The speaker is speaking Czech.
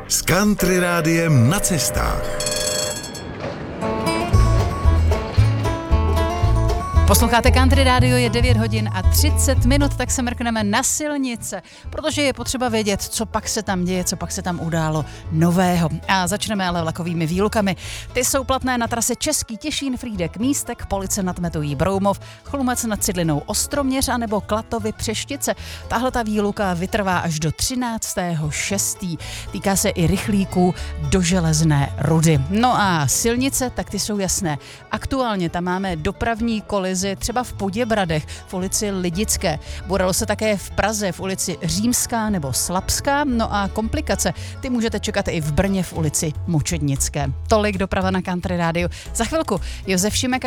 s Country Rádiem na cestách. Posloucháte Country Radio, je 9 hodin a 30 minut, tak se mrkneme na silnice, protože je potřeba vědět, co pak se tam děje, co pak se tam událo nového. A začneme ale vlakovými výlukami. Ty jsou platné na trase Český Těšín, Frýdek, Místek, Police nad Metují, Broumov, Chlumec nad Cidlinou, Ostroměř a nebo Klatovy, Přeštice. Tahle ta výluka vytrvá až do 13.6. Týká se i rychlíků do Železné Rudy. No a silnice, tak ty jsou jasné. Aktuálně tam máme dopravní kolizi třeba v Poděbradech, v ulici Lidické. Budalo se také v Praze, v ulici Římská nebo Slabská. No a komplikace, ty můžete čekat i v Brně v ulici Mučednické. Tolik doprava na Country Radio. Za chvilku Josef Šimek